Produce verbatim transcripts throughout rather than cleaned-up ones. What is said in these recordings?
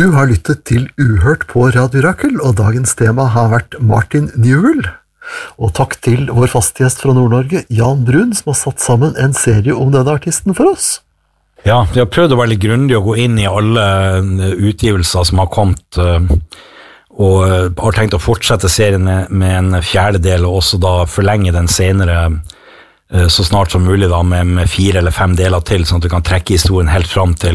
Du har lyttet til Uhørt på Radio Rakel, og dagens tema har vært Martin Newell. Og takk til vår faste gjest fra Nord-Norge, Jan Brun, som har satt sammen en serie om denne artisten for oss. Ja, jeg har prøvd å være litt grundig og gå inn i alle utgivelser som har kommet, og har tenkt å fortsette serien med en fjerde del, og også da forlenge den senere så snart som mulig da, med, med fire eller fem deler til, sånn at du kan trekke historien helt fram til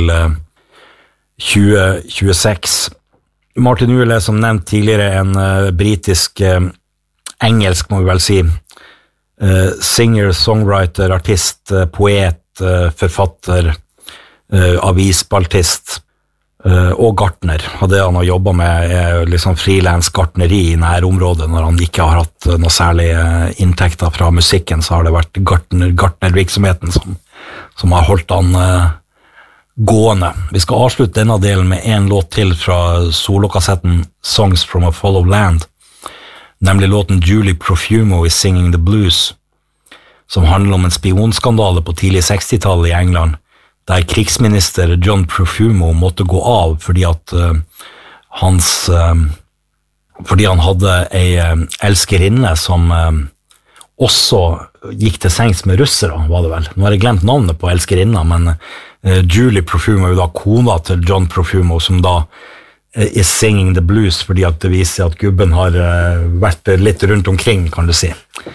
tjue tjueseks. Martin Newell er som nevnt tidligere en uh, britisk, uh, engelsk må vi vel si, uh, singer, songwriter, artist, uh, poet, uh, forfatter, uh, avisspaltist uh, og gartner. Og det han har jobbet med er liksom freelance gartneri i nærområdet. Når han ikke har hatt uh, noe særlig uh, inntekter fra musikken, så har det vært gartner, gartnervirksomheten som, som har holdt han uh, gående. Vi skal avslutte denne delen med en låt til fra solokassetten Songs from a Fall of Land, nemlig låten Julie Profumo is Singing the Blues, som handler om en spionskandale på tidlig sekstitallet i England, der krigsminister John Profumo måtte gå av fordi at uh, hans uh, fordi han hadde ei uh, elskerinne som uh, også gikk til sengs med russere, var det vel. Nå har jeg glemt navnet på elskerinna, men uh, Julie Profumo er jo da kona til John Profumo, som da uh, is singing the blues, fordi at det viser at gubben har uh, vært litt rundt omkring, kan du si.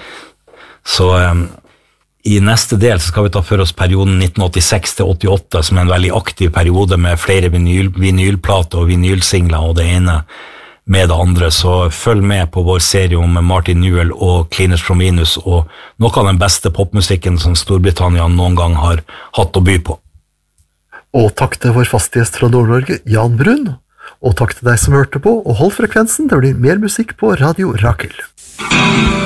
Så um, i neste del så skal vi ta for oss perioden nitten åttiseks til åttiåtte, som er en veldig aktiv periode med flere vinyl, vinylplater og vinylsingler, og det ene med det andre, så følg med på vår serie om Martin Newell og Cleaners from Venus, og noe av den beste popmusikken som Storbritannia noen gang har hatt å by på. Og takk til vår faste gjest fra Nord-Norge, Jan Brun, og takk til deg som hørte på, og hold frekvensen, det blir mer musikk på Radio Rakel.